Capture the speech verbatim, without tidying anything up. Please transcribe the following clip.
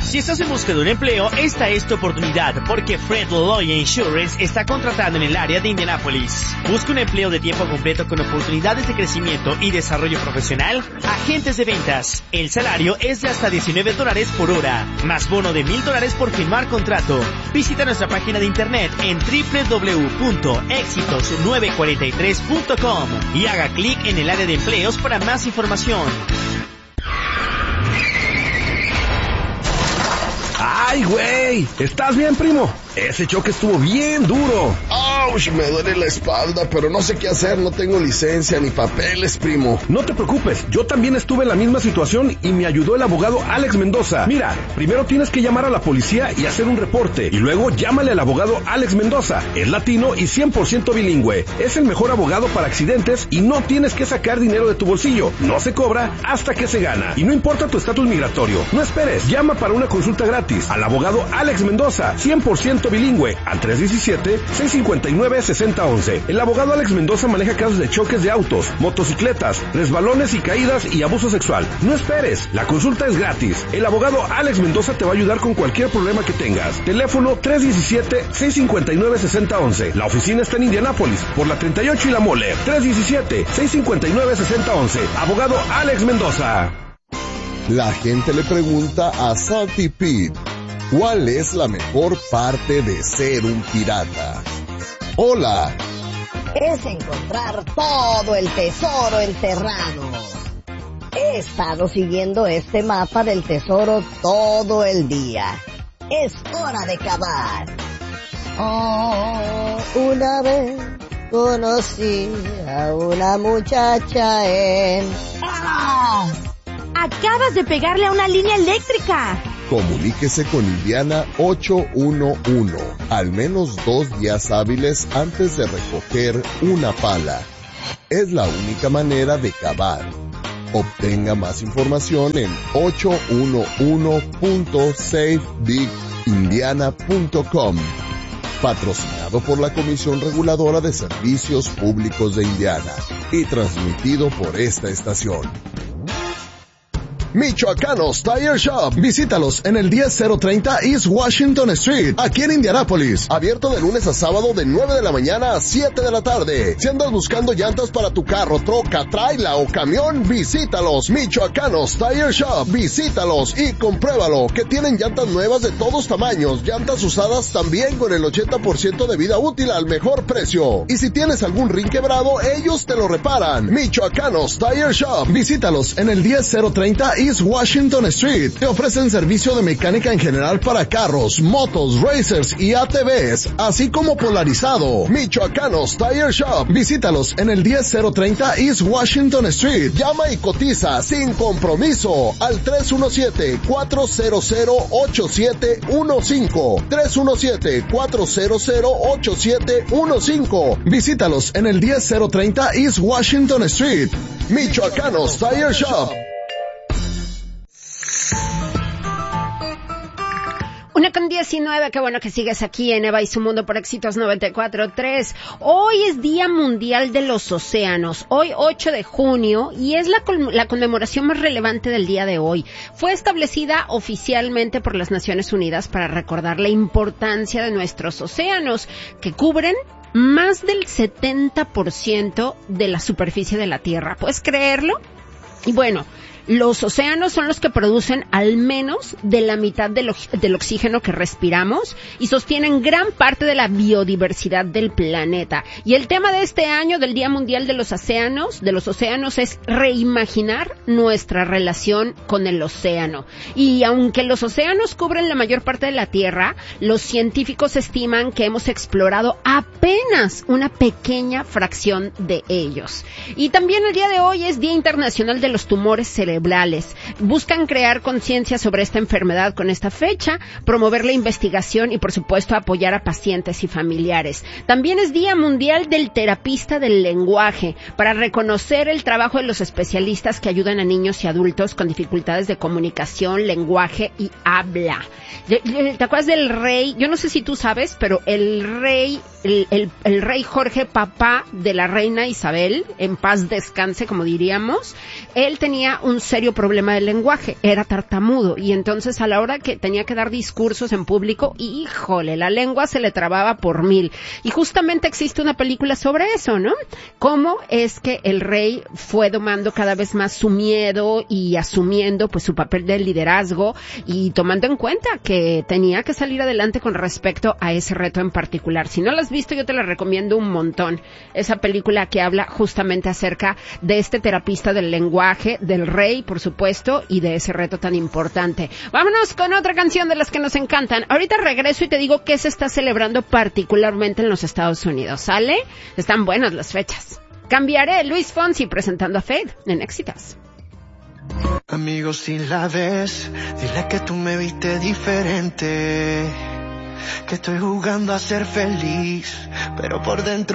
Si estás en busca de un empleo, esta es tu oportunidad, porque Fred Lloyd Insurance está contratando en el área de Indianápolis. Busca un empleo de tiempo completo con oportunidades de crecimiento y desarrollo profesional. Agentes de ventas. El salario es de hasta diecinueve dólares por hora, más bono de mil dólares por firmar contrato. Visita nuestra página de internet en doble u doble u doble u punto éxitos nueve cuarenta y tres punto com y haga clic en el área de empleos para más información. ¡Ay, güey! ¿Estás bien, primo? Ese choque estuvo bien duro. ¡Auch! Me duele la espalda, pero no sé qué hacer. No tengo licencia ni papeles, primo. No te preocupes. Yo también estuve en la misma situación y me ayudó el abogado Alex Mendoza. Mira, primero tienes que llamar a la policía y hacer un reporte. Y luego llámale al abogado Alex Mendoza. Es latino y cien por ciento bilingüe. Es el mejor abogado para accidentes y no tienes que sacar dinero de tu bolsillo. No se cobra hasta que se gana. Y no importa tu estatus migratorio. No esperes. Llama para una consulta gratis al abogado Alex Mendoza, cien por ciento bilingüe, al tres uno siete, seis cinco nueve, seis cero uno uno. El abogado Alex Mendoza maneja casos de choques de autos, motocicletas, resbalones y caídas y abuso sexual. No esperes, la consulta es gratis. El abogado Alex Mendoza te va a ayudar con cualquier problema que tengas. Teléfono tres uno siete, seis cinco nueve, seis cero uno uno. La oficina está en Indianápolis, por la treinta y ocho y la Mole. tres uno siete, seis cinco nueve, seis cero uno uno. Abogado Alex Mendoza. La gente le pregunta a Salty Pete, ¿cuál es la mejor parte de ser un pirata? Hola. Es encontrar todo el tesoro enterrado. He estado siguiendo este mapa del tesoro todo el día. Es hora de cavar. Oh, una vez conocí a una muchacha en... ¡Ah! Acabas de pegarle a una línea eléctrica. Comuníquese con Indiana ocho uno uno, al menos dos días hábiles antes de recoger una pala. Es la única manera de cavar. Obtenga más información en ocho uno uno punto save big indiana punto com. Patrocinado por la Comisión Reguladora de Servicios Públicos de Indiana y transmitido por esta estación. Michoacanos Tire Shop. Visítalos en el diez mil treinta East Washington Street, aquí en Indianápolis. Abierto de lunes a sábado de nueve de la mañana a siete de la tarde. Si andas buscando llantas para tu carro, troca, traila o camión, visítalos. Michoacanos Tire Shop. Visítalos y compruébalo, que tienen llantas nuevas de todos tamaños, llantas usadas también con el ochenta por ciento de vida útil al mejor precio. Y si tienes algún rin quebrado, ellos te lo reparan. Michoacanos Tire Shop. Visítalos en el diez mil treinta East Washington Street. Te ofrecen servicio de mecánica en general para carros, motos, racers y A T Vs, así como polarizado. Michoacanos Tire Shop. Visítalos en el diez mil treinta East Washington Street. Llama y cotiza sin compromiso al tres uno siete, cuatro cero cero, ocho siete uno cinco. tres uno siete, cuatro cero cero, ocho siete uno cinco. Visítalos en el diez mil treinta East Washington Street. Michoacanos Tire Shop. Una con diecinueve, qué bueno que sigues aquí en Eva y su Mundo por Éxitos noventa y cuatro punto tres. Hoy es Día Mundial de los Océanos, hoy ocho de junio, y es la, la conmemoración más relevante del día de hoy. Fue establecida oficialmente por las Naciones Unidas para recordar la importancia de nuestros océanos, que cubren más del setenta por ciento de la superficie de la Tierra. ¿Puedes creerlo? Y bueno, los océanos son los que producen al menos de la mitad del, del oxígeno que respiramos y sostienen gran parte de la biodiversidad del planeta. Y el tema de este año del Día Mundial de los Océanos, de los Océanos, es reimaginar nuestra relación con el océano. Y aunque los océanos cubren la mayor parte de la Tierra, los científicos estiman que hemos explorado apenas una pequeña fracción de ellos. Y también el día de hoy es Día Internacional de los Tumores Cerebrales. Buscan crear conciencia sobre esta enfermedad con esta fecha, promover la investigación y, por supuesto, apoyar a pacientes y familiares. También es Día Mundial del Terapista del Lenguaje, para reconocer el trabajo de los especialistas que ayudan a niños y adultos con dificultades de comunicación, lenguaje y habla. ¿Te acuerdas del rey? Yo no sé si tú sabes, pero el rey, el, el, el rey Jorge, papá de la reina Isabel, en paz descanse, como diríamos, él tenía un serio problema del lenguaje, era tartamudo, y entonces a la hora que tenía que dar discursos en público, híjole, la lengua se le trababa por mil. Y justamente existe una película sobre eso, ¿no? Cómo es que el rey fue domando cada vez más su miedo y asumiendo pues su papel de liderazgo y tomando en cuenta que tenía que salir adelante con respecto a ese reto en particular. Si no la has visto, yo te la recomiendo un montón. Esa película que habla justamente acerca de este terapista del lenguaje, del rey, por supuesto, y de ese reto tan importante. Vámonos con otra canción de las que nos encantan. Ahorita regreso y te digo qué se está celebrando particularmente en los Estados Unidos. ¿Sale? Están buenas las fechas. Cambiaré, Luis Fonsi presentando a Fade en Éxitos. Amigos, si la ves, dile que tú me viste diferente, que estoy jugando a ser feliz, pero por dentro